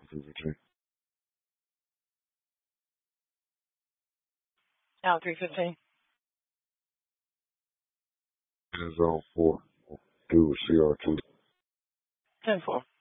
315. Out 315. In zone 4. Do CR2. 10-4.